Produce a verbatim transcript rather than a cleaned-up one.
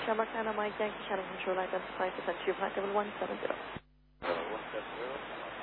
Shamrock nine Mike Yankee County Control identified to send you flight level one seven zero. Level one seven zero.